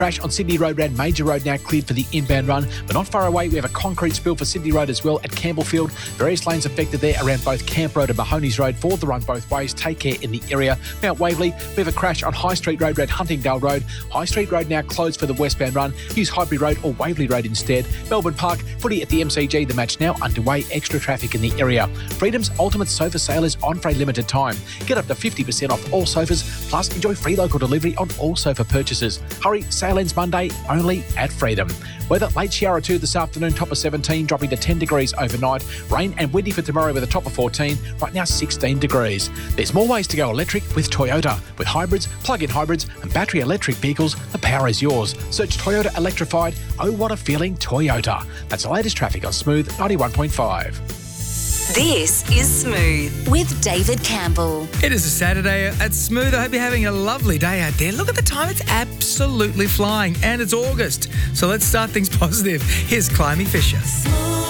Crash on Sydney Road around Major Road now cleared for the inbound run, but not far away we have a concrete spill for Sydney Road as well at Campbellfield. Various lanes affected there around both Camp Road and Mahoney's Road. For the run both ways, take care in the area. Mount Waverley, we have a crash on High Street Road around Huntingdale Road. High Street Road now closed for the westbound run. Use Highbury Road or Waverley Road instead. Melbourne Park, footy at the MCG, the match now underway. Extra traffic in the area. Freedom's Ultimate Sofa Sale is on for a limited time. Get up to 50% off all sofas, plus enjoy free local delivery on all sofa purchases. Hurry, sale ends Monday, only at Freedom. Weather, late shower or 2 this afternoon, top of 17, dropping to 10 degrees overnight. Rain and windy for tomorrow with a top of 14, right now 16 degrees. There's more ways to go electric with Toyota. With hybrids, plug-in hybrids and battery electric vehicles, the power is yours. Search Toyota Electrified. Oh, what a feeling, Toyota. That's the latest traffic on Smooth 91.5. This is Smooth with David Campbell. It is a Saturday at Smooth. I hope you're having a lovely day out there. Look at the time. It's absolutely flying and it's August. So let's start things positive. Here's Climby Fisher.